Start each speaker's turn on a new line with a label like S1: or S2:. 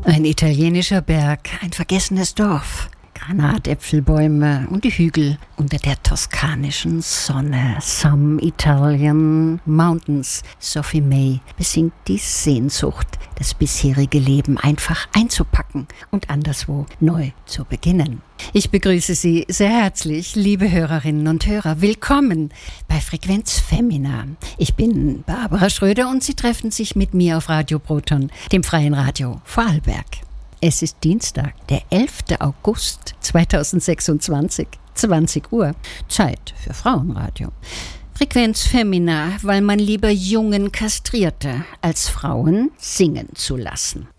S1: Ein italienischer Berg, ein vergessenes Dorf. Granatäpfelbäume und die Hügel unter der toskanischen Sonne. Some Italian Mountains. Sophie May besingt die Sehnsucht, das bisherige Leben einfach einzupacken und anderswo neu zu beginnen. Ich begrüße Sie sehr herzlich, liebe Hörerinnen und Hörer. Willkommen bei Frequenz Femina. Ich bin Barbara Schröder und Sie treffen sich mit mir auf Radio Proton, dem freien Radio Vorarlberg. Es ist Dienstag, der 11. August 2026, 20 Uhr. Zeit für Frauenradio. Frequenz Femina, weil man lieber Jungen kastrierte, als Frauen singen zu lassen.